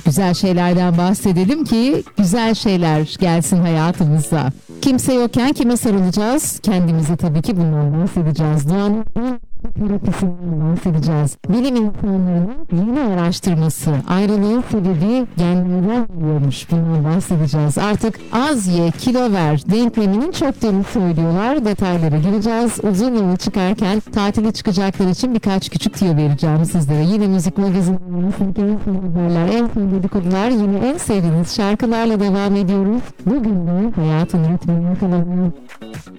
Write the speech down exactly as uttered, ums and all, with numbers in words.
Güzel şeylerden bahsedelim ki güzel şeyler gelsin hayatımıza. Kimse yokken kime sarılacağız? Kendimize tabii ki bundan bahsedeceğiz. Doğanın terapisinden bahsedeceğiz. Bilim insanlarının yeni araştırması, ayrılığın sebebi genlerden geliyormuş. Bundan bahsedeceğiz. Artık az ye, kilo ver denkleminin çöktüğünü söylüyorlar. Detaylara gireceğiz. Uzun yola çıkarken tatile çıkacaklar için birkaç küçük tüyo vereceğim sizlere. Yine müzik magazinlerinin haberler, en son dedikodular, yine en sevdiğiniz şarkılarla devam ediyoruz. Bugün de hayatın ritmini yakalamaya